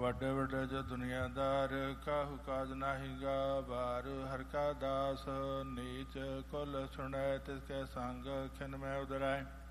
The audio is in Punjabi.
ਵੱਡੇ ਵੱਡੇ ਜੋ ਦੁਨੀਆਦਾਰ ਕਾਹੂ ਕਾਜ ਨਾਹੀ ਗਾ ਬਾਰ ਹਰ ਕਾ ਦਾਸ ਨੀਚ ਕੁਲ ਸੁਣੈ ਤਿਸ ਕੇ ਸੰਗ ਖਿਨ ਮੈਂ ਉਦਰੈ